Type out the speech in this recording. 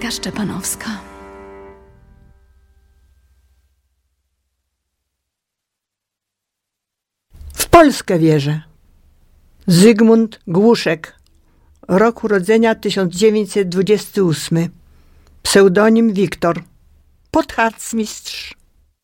Alenka Szczepanowska. W Polskę wierzę. Zygmunt Głuszek. Rok urodzenia 1928. Pseudonim Wiktor. Podharcmistrz.